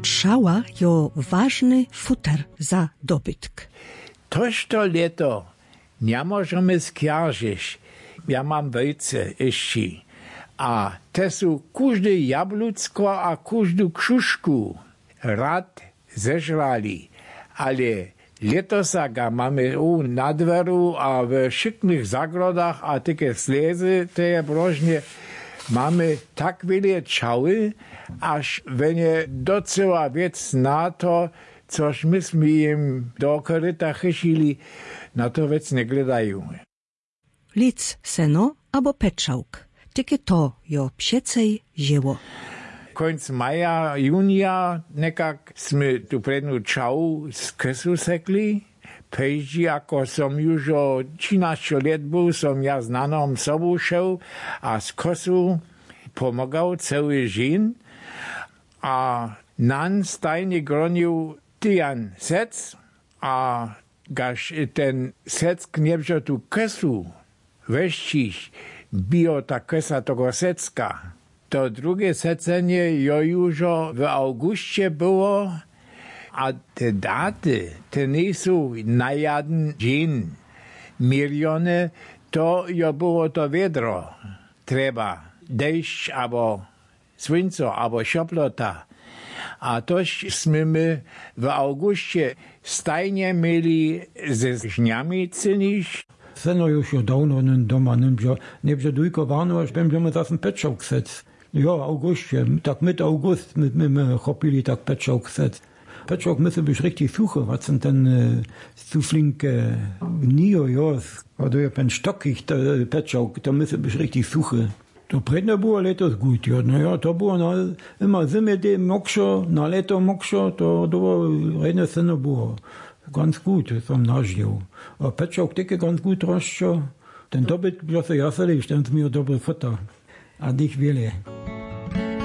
Trzała jo ważny futer za dobytk. Toż to leto nie możemy skierzyć. Ja mam wejce jeszcze. A te są każdy jabłucko a każdu krzuszku rad zeżrali. Ale letosaga mamy na dveru a w szyknych zagrodach a takie slezy, to je brożnie mamy tak wiele czały, aż wenie docela wiec na to, coż myśmy im do koryta chycili, na to wiec nie gledają. Lic seno albo peczałk. Tykie to jo psiecej zieło. Końc maja, junia, nekak sme tu prednu čau z kesu sekli. Pejži, ako som już o 13 let był, som ja z nanom sobą šel a z kosu pomagał cały dzień. A nan stajnie gronił tijan sec, a gaż ten sec kniebżo tu kesu weścić, bio ta kesa tego secka. To drugie secenie jo już w augustie było, a te daty, te nie są na jeden dzień mierzone, to jo było to wiedro. Trzeba deszcz, albo słońce, albo szoplota. A tośmy my w augustie stajnie mieli ze żniami cynić. Seno już jo dawno doma nie bże dujko warno, aż będziemy zatem peczał ksec. Ja, augustie, tak mit august, my chopili tak peczał ksec. Peczał musi być richtig suche, was sind ten zu flinke gnio, ja, oder ja pen stockig, peczał, to musi być richtig suche. To predne było letos gut, ja, naja, to było immer zimy dem mokszo, na leto mokszo, to było redne seno było. Ganz gut, som nažil. A pečok také ganz gut roščo. Ten dobyt byl se jaseli, ten mi dobre foto. A dich wiele.